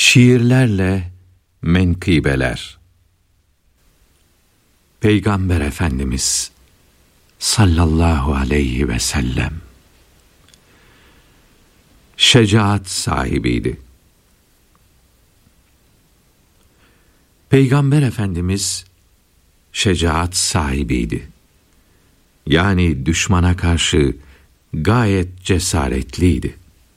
Şiirlerle menkıbeler. Peygamber Efendimiz sallallahu aleyhi ve sellem şecaat sahibiydi. Peygamber Efendimiz şecaat sahibiydi. Yani düşmana karşı gayet cesaretliydi.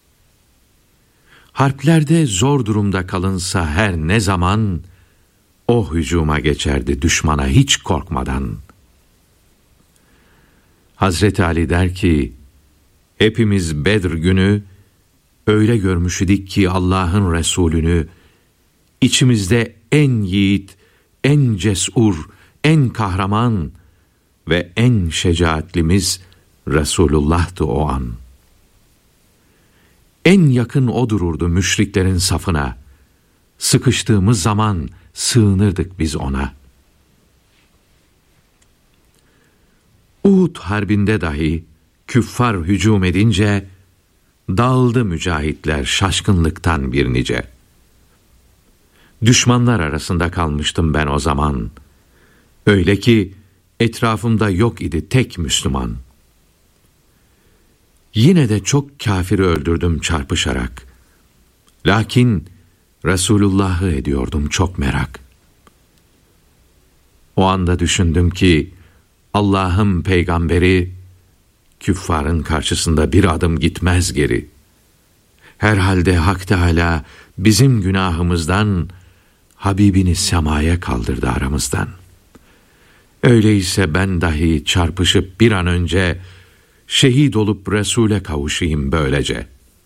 Harplerde zor durumda kalınsa her ne zaman o hücuma geçerdi düşmana hiç korkmadan. Hazreti Ali der ki, hepimiz Bedr günü öyle görmüş idik ki Allah'ın Resulünü içimizde en yiğit, en cesur, en kahraman ve en şecaatlimiz Resulullah'tı o an. En yakın o dururdu müşriklerin safına. Sıkıştığımız zaman sığınırdık biz ona. Uhud harbinde dahi küffar hücum edince dağıldı mücahitler şaşkınlıktan bir nice. Düşmanlar arasında kalmıştım ben o zaman. Öyle ki etrafımda yok idi tek Müslüman. Yine de çok kâfiri öldürdüm çarpışarak. Lakin Resulullah'ı ediyordum çok merak. O anda düşündüm ki Allah'ın peygamberi küffarın karşısında bir adım gitmez geri. Herhalde Hak Teâlâ bizim günahımızdan Habibini semaya kaldırdı aramızdan. Öyleyse ben dahi çarpışıp bir an önce şehit olup Resul'e kavuşayım böylece.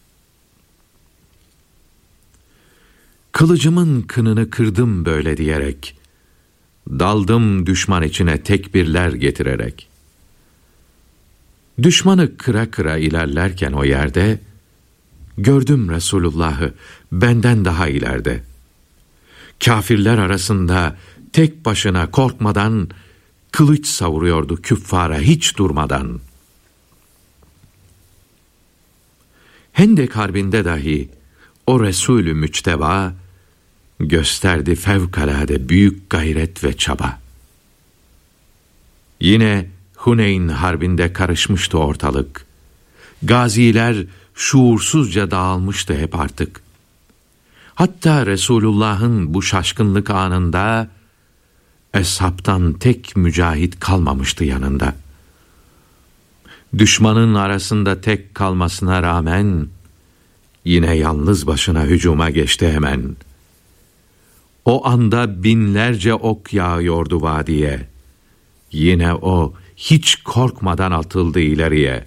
Kılıcımın kınını kırdım böyle diyerek, daldım düşman içine tekbirler getirerek. Düşmanı kıra kıra ilerlerken o yerde, gördüm Resulullah'ı benden daha ileride. Kâfirler arasında tek başına korkmadan, kılıç savuruyordu küffara hiç durmadan. Hendek harbinde dahi o Resulü müçteba gösterdi fevkalade büyük gayret ve çaba. Yine Huneyn harbinde karışmıştı ortalık. Gaziler şuursuzca dağılmıştı hep artık. Hatta Resulullah'ın bu şaşkınlık anında eshabtan tek mücahit kalmamıştı yanında. Düşmanın arasında tek kalmasına rağmen yine yalnız başına hücuma geçti hemen. O anda binlerce ok yağıyordu vadiye. Yine o hiç korkmadan atıldı ileriye.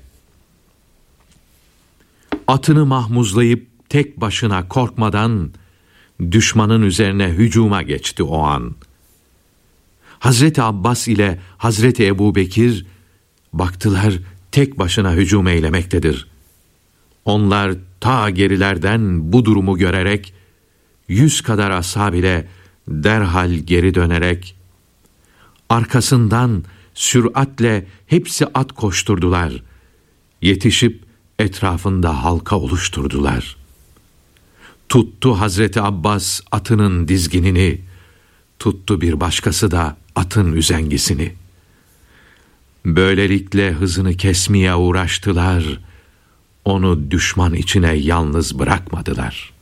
Atını mahmuzlayıp tek başına korkmadan düşmanın üzerine hücuma geçti o an. Hazreti Abbas ile Hazreti Ebubekir baktılar tek başına hücum eylemektedir. Onlar ta gerilerden bu durumu görerek 100 kadar ashab ile derhal geri dönerek arkasından süratle hepsi at koşturdular. Yetişip etrafında halka oluşturdular. Tuttu Hazreti Abbas atının dizginini, tuttu bir başkası da atın üzengisini. Böylelikle hızını kesmeye uğraştılar. Onu düşman içine yalnız bırakmadılar.